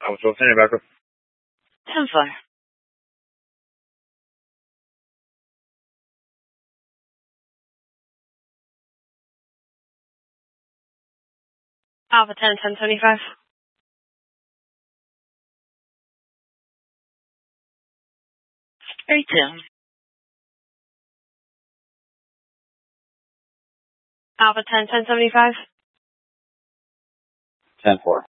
Alpha 12, Backer. 10-4. Alpha 10, 1075. Three two. Alpha 10, 1075. 10-4.